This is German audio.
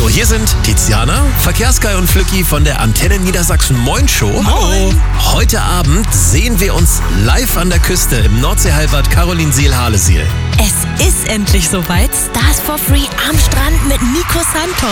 Hallo, hier sind Tiziana, Verkehrsguy und Flücki von der Antenne Niedersachsen Moin Show. Moin. Heute Abend sehen wir uns live an der Küste im Nordseehalbad Carolinsiel-Halesiel. Es ist endlich soweit. Stars for Free am Strand mit Nico Santos.